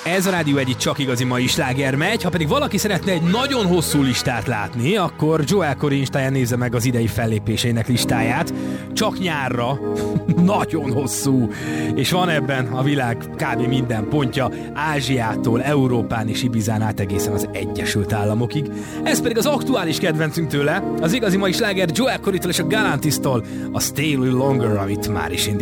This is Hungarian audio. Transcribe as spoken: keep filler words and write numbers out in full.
Ez a Rádió egy csak igazi mai sláger megy, ha pedig valaki szeretne egy nagyon hosszú listát látni, akkor Joel Corry Instáján nézze meg az idei fellépéseinek listáját. Csak nyárra, nagyon hosszú, és van ebben a világ kb. Minden pontja, Ázsiától, Európán és Ibizán át egészen az Egyesült Államokig. Ez pedig az aktuális kedvencünk tőle, az igazi mai sláger Joel Corrytól és a Galantis-tól, a Stay a Little Longer, amit már is indít.